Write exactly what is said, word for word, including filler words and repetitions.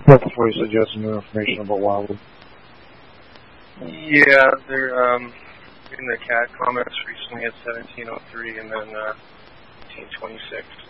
Right before you suggest some new information about Wildwood. Yeah, they're um, in the C A D comments recently at seventeen oh three and then uh, eighteen twenty-six.